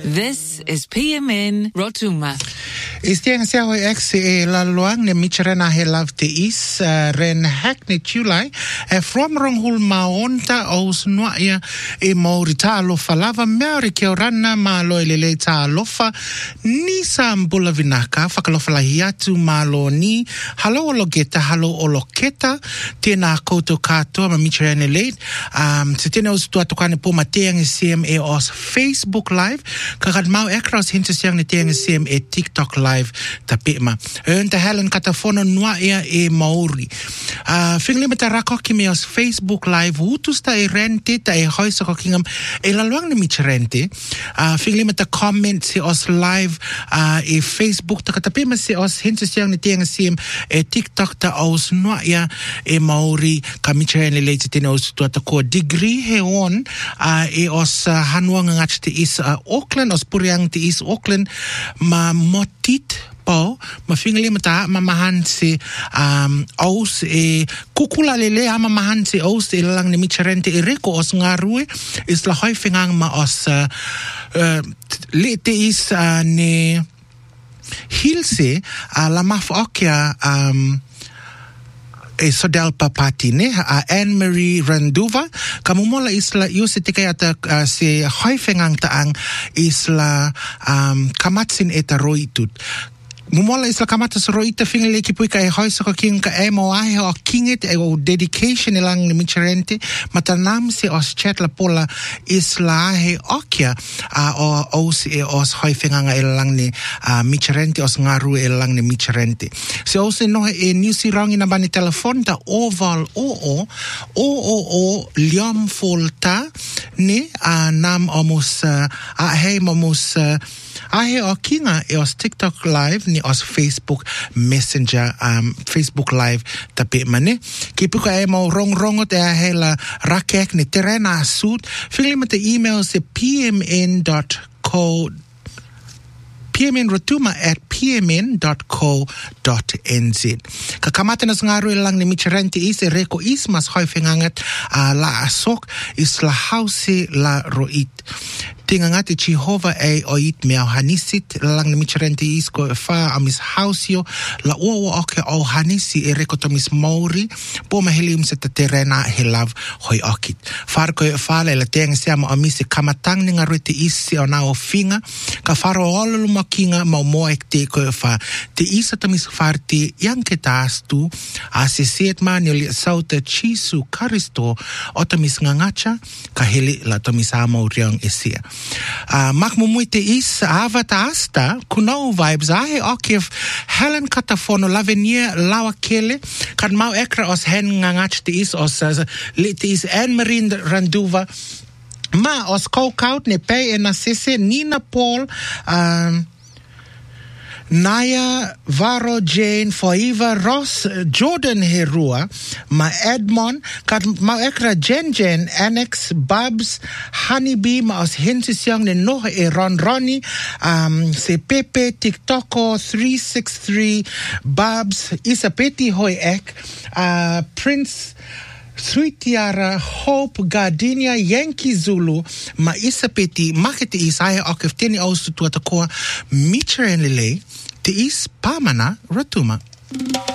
This is PMN Rotuma. Istiang siya hoy ex la luang ne micherena he love te is ren hackney tulai from ronghul maonta aus noia e maurita lo falava meri ke orana ma lo lele ta lofa ni sambula vinaka fakalofa hiatu malo ni halo ologeta halo oloketa tena koto kato ma micherena late se tena us tu atokane po mateang CMA os Facebook live kakad mau ekros hintusiang ne teang CMA TikTok live tapi ma te Helen katafono noa e Maori fingli mata rakoki me os Facebook live utusta e rente ta e hoisa kokingam e la luang ne micherente fingli mata comment se os live e Facebook ta tapi ma se os hintusiang ne teang CM e TikTok ta os noa e Maori ka micherene leite tene os tu atako degree he on e os hanuang ngach te is Auckland os puriang te is Auckland ma motit pau ma fingli mata mamahan se aus e kukula lele mamahan se aus e lang ni micherente e reko os ngarue is la hoi fingang ma os le te is ne hilse la maf okia e Sodelpa Patine Anne-Marie Randuva kamumola isla yuse tikayata se hoifengang taang isla kamatsin eta roitut mumola isla kamatas roita fingele kipui ka e hoisa ko king ka emo ai o kinget e o dedication elang ni micherente matanam se os chat la pola isla he okia o os e os hoifenganga elang ni micherente os ngaru elang ni micherente se os no e new sirang ina bani telefon da oval o liam folta ni nam omus he momus he o kinga e os TikTok live ni os Facebook Messenger Facebook live tapi mane kipu ka e mo rongot e hela rakek ni terena sud fili mate email se pmnrotuma@pmn.co.nz kakamata nas ngaru lang ni micherente is reko is mas hoifengangat la asok is la house la roit tingangat Jehovah e oit mea hanisit lang ni micherente is ko fa amis hausio la o oke o hanisi e reko tomis Maori po mahilim se terena helav hoi okit far ko fa la teng sia mo amis kamatang ni ngaru te is se ona o finga ka faro olu makinga mo ek te ko fa te isa tomis farti yang ketastu asiset manili sauta chisu karisto otomis ngangacha kahili la tomis Maoriang esia mak mumuite is avata asta kuno vibes ai okif Helen katafono lavenier lawakele kan mau ekra os hen ngangach te is os lit is Anne-Marie Randuva ma os kokout ne pay en assese Nina Paul Naya, Varo, Jane, Foiva, Ross, Jordan Herua, ma Edmond, kat ma ekra Jen, Annex, Babs, Honeybee, ma os hintus yang ne nog e Ronnie, se Pepe, TikToko, 363, Babs, Isapeti hoi ek, Prince, Sweet Tiara, Hope, Gardenia, Yankee Zulu, ma Isapeti, makete isaya okif teni aus tu atakoa, micherenlele, te is Pamana Rotuma.